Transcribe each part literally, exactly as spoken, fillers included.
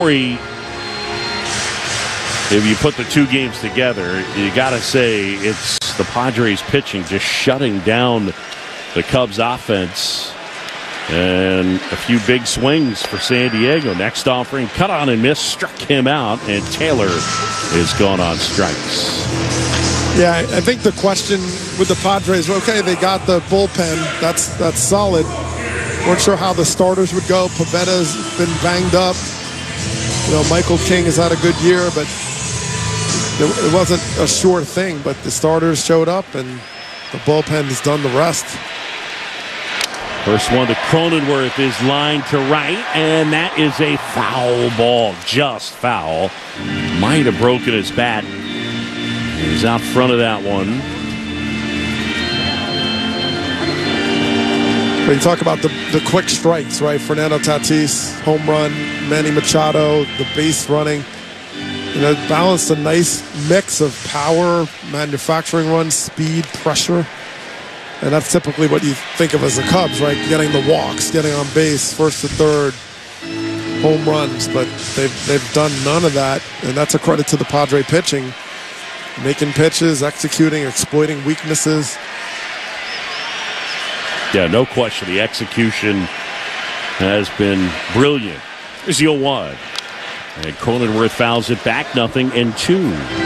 if you put the two games together, you got to say it's the Padres pitching just shutting down the Cubs offense. And a few big swings for San Diego. Next offering, cut on and miss, struck him out, and Taylor is gone on strikes. Yeah, I think the question with the Padres, okay, they got the bullpen. That's that's solid. Weren't sure how the starters would go. Pavetta's been banged up. You know, Michael King has had a good year, but it wasn't a sure thing. But the starters showed up, and the bullpen has done the rest. First one to Cronenworth is lined to right, and that is a foul ball, just foul. Might have broken his bat. He was out front of that one. But you talk about the, the quick strikes, right? Fernando Tatis, home run, Manny Machado, the base running. You know, balanced a nice mix of power, manufacturing runs, speed, pressure. And that's typically what you think of as the Cubs, right? Getting the walks, getting on base, first to third, home runs. But they've, they've done none of that. And that's a credit to the Padre pitching. Making pitches, executing, exploiting weaknesses. Yeah, no question. The execution has been brilliant. Here's the oh one. And Cronenworth fouls it back, nothing and two.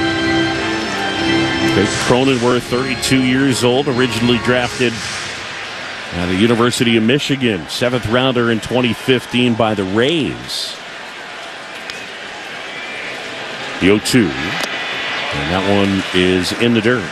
Cronenworth, thirty-two years old, originally drafted at the University of Michigan. Seventh rounder in twenty fifteen by the Rays. The oh two. And that one is in the dirt.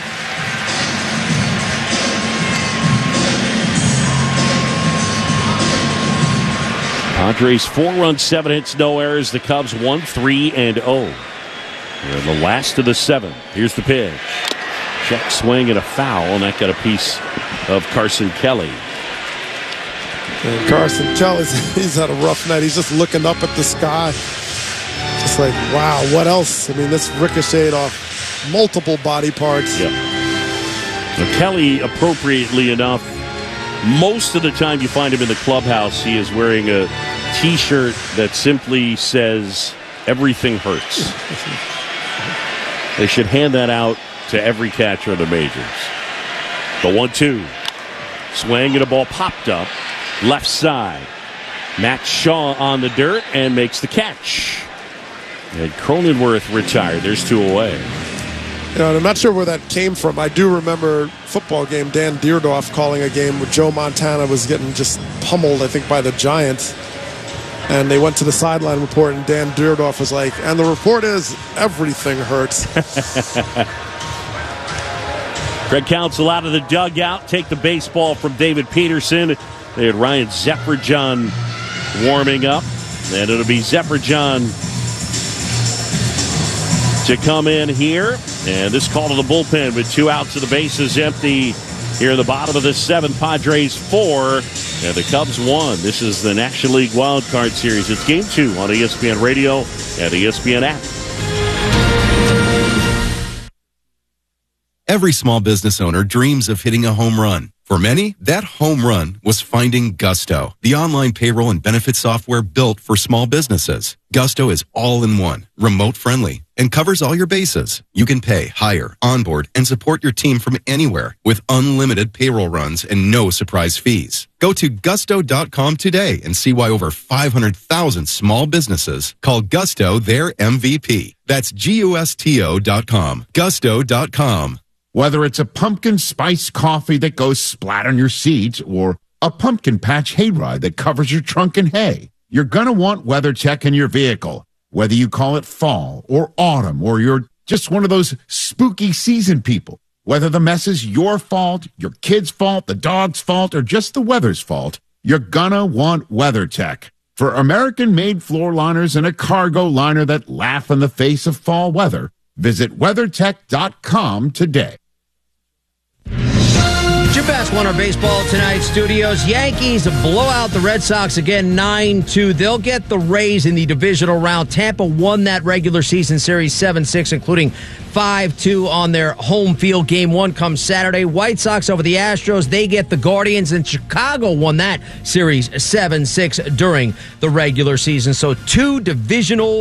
Padres four runs, seven hits, no errors. The Cubs one, three, and oh. They're in the last of the seventh. Here's the pitch. Check swing and a foul, and that got a piece of Carson Kelly. And Carson Kelly, he's had a rough night. He's just looking up at the sky. Just like, wow, what else? I mean, this ricocheted off multiple body parts. Yeah. Now, Kelly, appropriately enough, most of the time you find him in the clubhouse, he is wearing a T-shirt that simply says, "Everything hurts." They should hand that out to every catcher in the majors. The one two. Swing and a ball popped up. Left side. Matt Shaw on the dirt and makes the catch. And Cronenworth retired. There's two away. You know, I'm not sure where that came from. I do remember football game, Dan Dierdorf calling a game where Joe Montana was getting just pummeled, I think, by the Giants. And they went to the sideline report, and Dan Dierdorf was like, and the report is everything hurts. Craig Counsell out of the dugout. Take the baseball from David Peterson. They had Ryan Zepperjohn warming up. And it'll be Zepperjohn to come in here. And this call to the bullpen with two outs and the bases empty here in the bottom of the seventh. Padres four and the Cubs one. This is the National League Wild Card Series. It's game two on E S P N Radio and the E S P N app. Every small business owner dreams of hitting a home run. For many, that home run was finding Gusto, the online payroll and benefit software built for small businesses. Gusto is all-in-one, remote-friendly, and covers all your bases. You can pay, hire, onboard, and support your team from anywhere with unlimited payroll runs and no surprise fees. Go to gusto dot com today and see why over five hundred thousand small businesses call Gusto their M V P. That's G U S T O dot com. gusto dot com. Whether it's a pumpkin spice coffee that goes splat on your seat or a pumpkin patch hayride that covers your trunk in hay, you're going to want WeatherTech in your vehicle. Whether you call it fall or autumn or you're just one of those spooky season people, whether the mess is your fault, your kid's fault, the dog's fault, or just the weather's fault, you're going to want WeatherTech. For American-made floor liners and a cargo liner that laugh in the face of fall weather, visit weather tech dot com today. Jim Bass won our baseball tonight studios. Yankees blow out the Red Sox again nine two. They'll get the Rays in the divisional round. Tampa won that regular season series seven six, including five two on their home field. Game one comes Saturday. White Sox over the Astros. They get the Guardians, and Chicago won that series seven six during the regular season. So two divisional